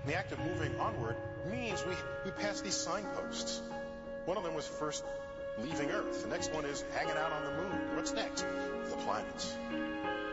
And the act of moving onward means we pass these signposts. One of them was first leaving Earth. The next one is hanging out on the moon. What's next? The planets.